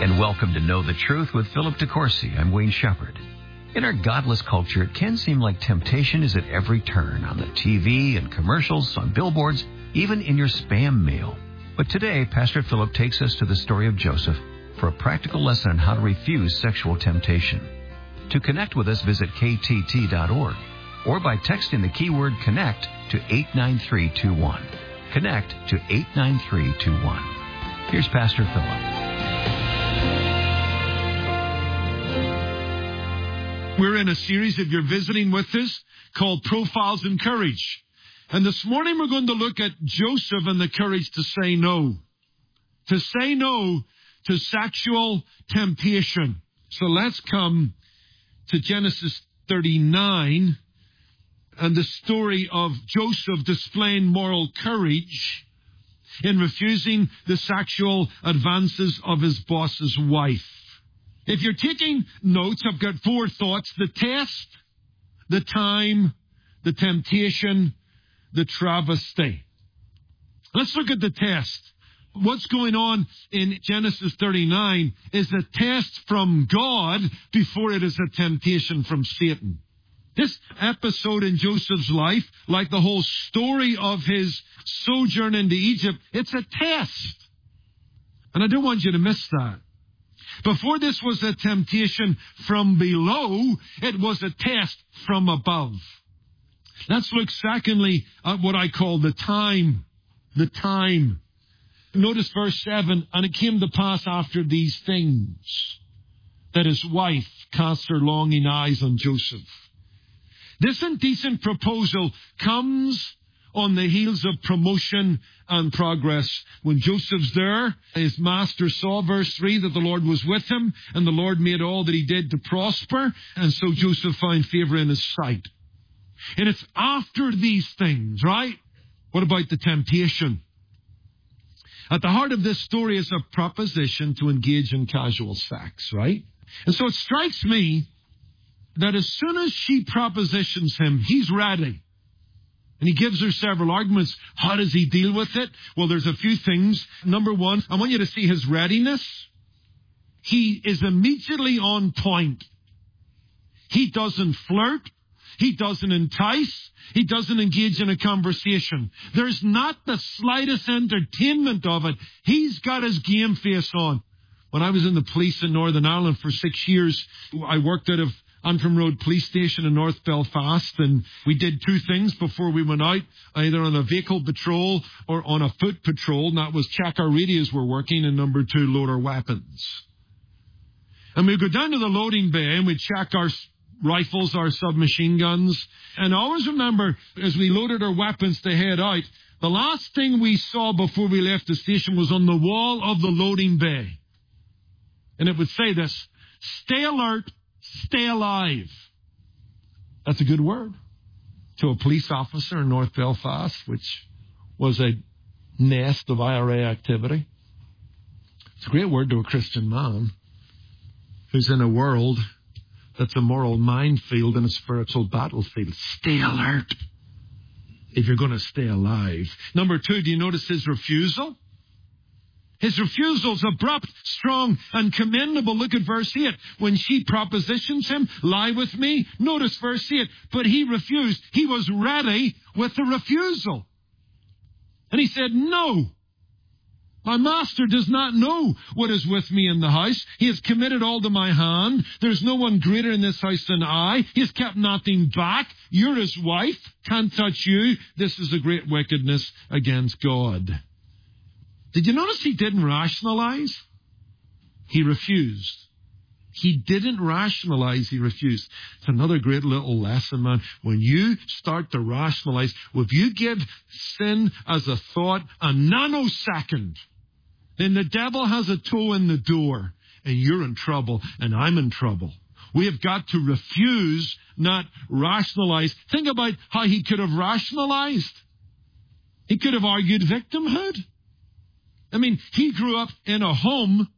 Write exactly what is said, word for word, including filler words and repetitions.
and welcome to Know the Truth with Philip DeCourcy. I'm Wayne Shepherd. In our godless culture, it can seem like temptation is at every turn, on the T V and commercials, on billboards, even in your spam mail. But today, Pastor Philip takes us to the story of Joseph for a practical lesson on how to refuse sexual temptation. To connect with us, visit K T T dot org or by texting the keyword CONNECT to eight nine three two one. Connect to eight nine three two one. Here's Pastor Philip. We're in a series, if you're visiting with us, called Profiles in Courage. And this morning we're going to look at Joseph and the courage to say no. To say no to sexual temptation. So let's come to Genesis thirty-nine and the story of Joseph displaying moral courage in refusing the sexual advances of his boss's wife. If you're taking notes, I've got four thoughts: the test, the time, the temptation, the travesty. Let's look at the test. What's going on in Genesis thirty-nine is a test from God before it is a temptation from Satan. This episode in Joseph's life, like the whole story of his sojourn into Egypt, it's a test. And I don't want you to miss that. Before this was a temptation from below, it was a test from above. Let's look secondly at what I call the time. The time. Notice verse seven, and it came to pass after these things that his wife cast her longing eyes on Joseph. This indecent proposal comes on the heels of promotion and progress. When Joseph's there, his master saw, verse three, that the Lord was with him, and the Lord made all that he did to prosper, and so Joseph found favor in his sight. And it's after these things, right? What about the temptation? At the heart of this story is a proposition to engage in casual sex, right? And so it strikes me that as soon as she propositions him, he's ready. And he gives her several arguments. How does he deal with it? Well, there's a few things. Number one, I want you to see his readiness. He is immediately on point. He doesn't flirt. He doesn't entice. He doesn't engage in a conversation. There's not the slightest entertainment of it. He's got his game face on. When I was in the police in Northern Ireland for six years, I worked out of Antrim Road Police Station in North Belfast, and we did two things before we went out, either on a vehicle patrol or on a foot patrol, and that was check our radios were working, and number two, load our weapons. And we'd go down to the loading bay, and we'd check our rifles, our submachine guns, and I always remember, as we loaded our weapons to head out, the last thing we saw before we left the station was on the wall of the loading bay. And it would say this: stay alert, stay alive. That's a good word to a police officer in North Belfast, which was a nest of I R A activity. It's a great word to a Christian man who's in a world that's a moral minefield and a spiritual battlefield. Stay alert if you're going to stay alive. Number two, do you notice his refusal? His refusal is abrupt, strong, and commendable. Look at verse eight. When she propositions him, lie with me. Notice verse eight. But he refused. He was ready with the refusal. And he said, no. My master does not know what is with me in the house. He has committed all to my hand. There's no one greater in this house than I. He has kept nothing back. You're his wife. Can't touch you. This is a great wickedness against God. Did you notice he didn't rationalize? He refused. He didn't rationalize, he refused. It's another great little lesson, man. When you start to rationalize, if you give sin as a thought a nanosecond, then the devil has a toe in the door, and you're in trouble, and I'm in trouble. We have got to refuse, not rationalize. Think about how he could have rationalized. He could have argued victimhood. I mean, he grew up in a home